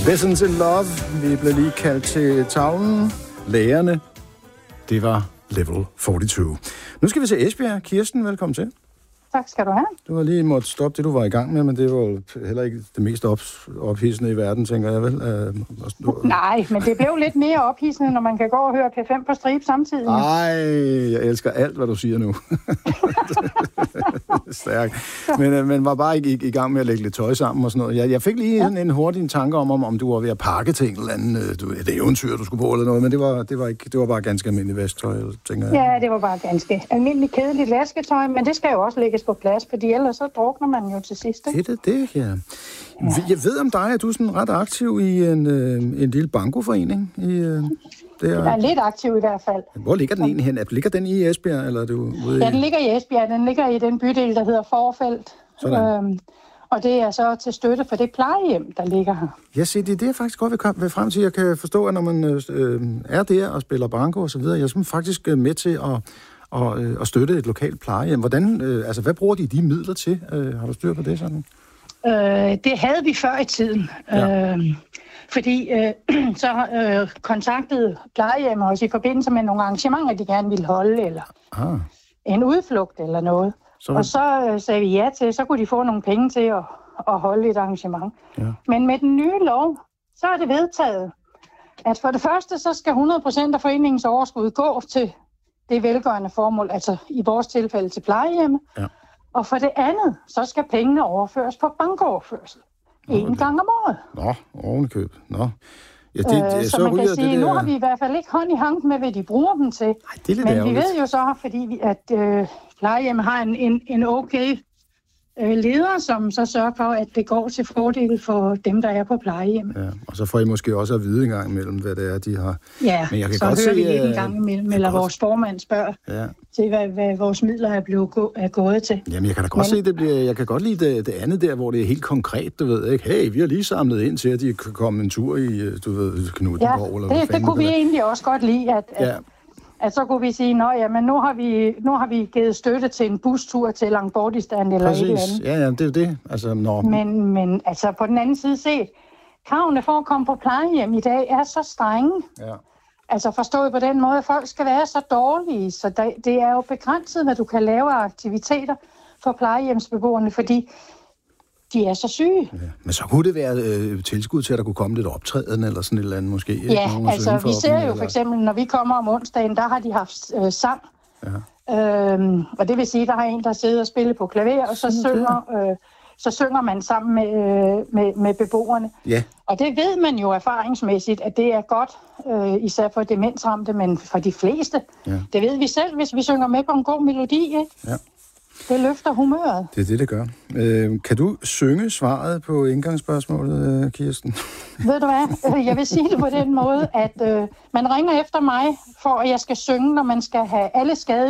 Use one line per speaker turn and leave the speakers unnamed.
Lessons in Love. Vi blev lige kaldt til tavlen. Lærerne. Det var Level 42. Nu skal vi til Esbjerg. Kirsten, velkommen til.
Tak skal du have.
Du har lige måttet stoppe det, du var i gang med, men det var heller ikke det mest ophidsende i verden, tænker jeg vel.
Nej, men det blev lidt mere ophidsende, når man kan gå og høre P5 på stribe samtidig.
Ej, jeg elsker alt, hvad du siger nu. Stærkt. Men var bare ikke i gang med at lægge lidt tøj sammen og sådan noget. Jeg fik lige en hurtig tanke om du var ved at pakke til en eller anden et eventyr, du skulle på eller noget, men det var bare ganske almindeligt vesttøj, tænker jeg.
Ja, det var bare ganske almindeligt kedeligt vasketøj, men det skal jo også lægges på plads, fordi ellers så drukner man jo til sidst.
Det, ja. Jeg ved om dig, at du er sådan ret aktiv i en lille bankoforening.
Jeg er lidt aktiv i hvert fald.
Hvor ligger den egentlig hen? Ligger den i Esbjerg, eller er du ude i...
Ja, den ligger i Esbjerg. Den ligger i den bydel, der hedder Forfelt. Og det er så til støtte for det plejehjem, der ligger her.
Ja, se, det er det, jeg faktisk godt vil frem til. Jeg kan forstå, at når man er der og spiller banko og så videre, jeg er faktisk med til at støtte et lokalt plejehjem. Hvad bruger de midler til? Har du styr på det sådan?
Det havde vi før i tiden. Ja. Fordi så kontaktede plejehjem også i forbindelse med nogle arrangementer, de gerne ville holde, eller en udflugt eller noget. Og så sagde vi ja til, så kunne de få nogle penge til at holde et arrangement. Ja. Men med den nye lov, så er det vedtaget, at for det første, så skal 100% af foreningens overskud gå til det velgørende formål, altså i vores tilfælde til plejehjemme. Ja. Og for det andet, så skal pengene overføres på bankoverførsel. En gang om året.
Nå, ovenikøb. Nå. Ja,
så man kan sige, nu har vi i hvert fald ikke hånd i hanke med, hvad de bruger dem til. Men vi ved jo så, fordi at plejehjem har en okay leder, som så sørger for, at det går til fordel for dem, der er på plejehjem.
Ja, og så får I måske også at vide en gang imellem, hvad det er, de har.
Ja, men jeg kan så godt hører vi lidt en gang imellem, eller vores formand spørger til, hvad vores midler er gået til.
Jamen, jeg kan da godt se, jeg kan godt lide det andet der, hvor det er helt konkret, du ved, ikke? Hey, vi har lige samlet ind til, at de kan komme en tur i, du ved, Knuthenborg.
Ja, eller det kunne vi egentlig også godt lide, at så kunne vi sige, men nu har vi givet støtte til en bustur til Langbordistan eller et eller andet.
Ja, det er jo det. Altså,
Men altså på den anden side set, kravene for at komme på plejehjem i dag er så strenge. Ja. Altså forstået på den måde, at folk skal være så dårlige, så det er jo begrænset, hvad du kan lave af aktiviteter for plejehjemsbeboerne, fordi de er så syge.
Ja, men så kunne det være tilskud til, at der kunne komme lidt optræden eller sådan et eller andet måske?
Ja, altså vi ser jo for eksempel, når vi kommer om onsdagen, der har de haft sang. Ja. Og det vil sige, der har en, der sidder og spiller på klaver, og så synger man sammen med beboerne. Ja. Og det ved man jo erfaringsmæssigt, at det er godt, især for demensramte, men for de fleste. Ja. Det ved vi selv, hvis vi synger med på en god melodi, ikke? Ja. Det løfter humøret.
Det er det gør. Kan du synge svaret på indgangsspørgsmålet, Kirsten?
Ved du hvad? Jeg vil sige det på den måde, at man ringer efter mig, for at jeg skal synge, når man skal have alle skade